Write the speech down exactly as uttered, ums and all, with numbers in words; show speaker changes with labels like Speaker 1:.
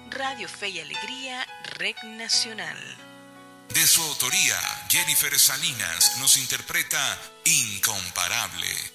Speaker 1: Radio Fe y Alegría, Rec Nacional.
Speaker 2: De su autoría, Jennifer Salinas nos interpreta Incomparable.